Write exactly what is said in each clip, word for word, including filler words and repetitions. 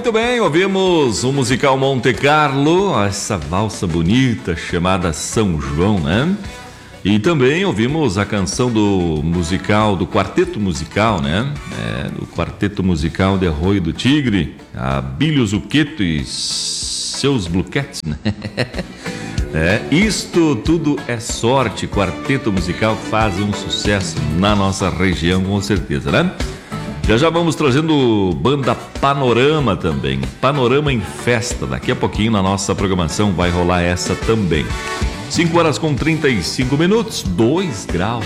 Muito bem, ouvimos o musical Monte Carlo, essa valsa bonita chamada São João, né? E também ouvimos a canção do musical, do quarteto musical, né? É, do quarteto musical de Arroio do Tigre, Abílio Zucchetto e seus Bluquetes, né? É, isto tudo é sorte, quarteto musical que faz um sucesso na nossa região, com certeza, né? Já já vamos trazendo banda Panorama também, Panorama em Festa, daqui a pouquinho na nossa programação vai rolar essa também. cinco horas com trinta e cinco minutos, dois graus,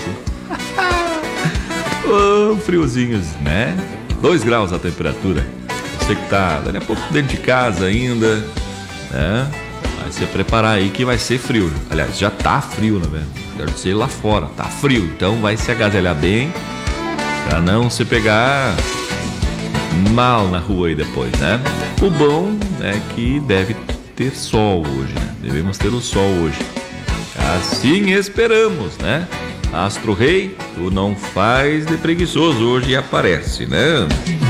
oh, friozinhos, né? dois graus a temperatura, você que tá daqui a pouco dentro de casa ainda, né? Vai se preparar aí que vai ser frio, aliás, já tá frio, né, velho? Quero dizer, lá fora, tá frio, então vai se agasalhar bem, pra não se pegar mal na rua aí depois, né? O bom é que deve ter sol hoje, né? Devemos ter o sol hoje. Assim esperamos, né? Astro Rei, tu não faz de preguiçoso hoje e aparece, né?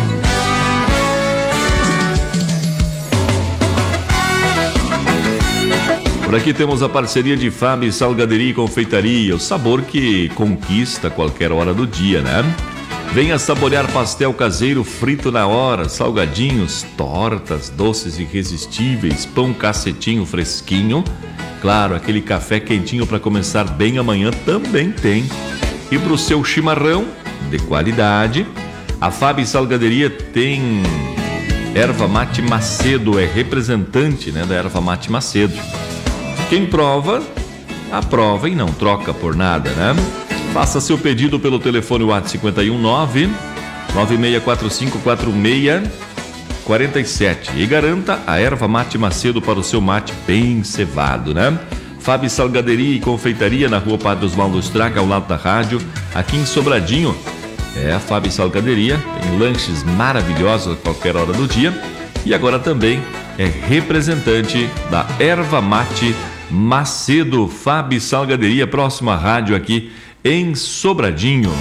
Por aqui temos a parceria de Fabi Salgaderia e Confeitaria, o sabor que conquista a qualquer hora do dia, né? Venha saborear pastel caseiro frito na hora, salgadinhos, tortas, doces irresistíveis, pão cacetinho fresquinho. Claro, aquele café quentinho para começar bem amanhã também tem. E para o seu chimarrão de qualidade, a Fabi Salgaderia tem erva mate Macedo, é representante, né, da erva mate Macedo. Quem prova, aprova e não troca por nada, né? Faça seu pedido pelo telefone WhatsApp cinco um nove, nove seis quatro cinco, quatro seis quatro sete e garanta a erva mate Macedo para o seu mate bem cevado, né? Fabi Salgaderia e Confeitaria na rua Padre Osvaldo Estraga, ao lado da rádio, aqui em Sobradinho. É a Fabi Salgaderia, tem lanches maravilhosos a qualquer hora do dia e agora também é representante da erva mate Macedo. Fabi Salgaderia, próxima rádio aqui em Sobradinho.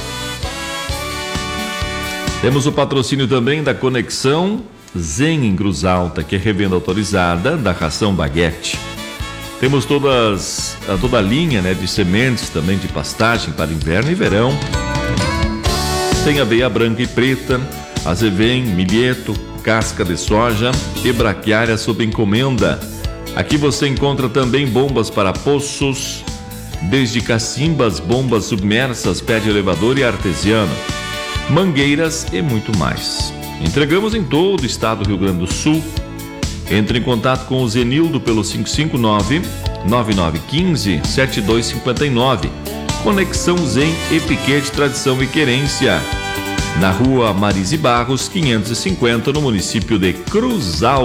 Temos o patrocínio também da Conexão Zen em Cruz Alta, que é revenda autorizada da ração Baguete. Temos todas, toda a linha, né, de sementes também de pastagem para inverno e verão. Tem aveia branca e preta, azevém, milheto, casca de soja e braquiária sob encomenda. Aqui você encontra também bombas para poços, desde cacimbas, bombas submersas, pé de elevador e artesiano, mangueiras e muito mais. Entregamos em todo o estado do Rio Grande do Sul. Entre em contato com o Zenildo pelo cinco cinco nove, nove nove um cinco, sete dois cinco nove. Conexão Zen e Piquete, tradição e querência. Na rua Marise Barros, quinhentos e cinquenta, no município de Cruz Alta.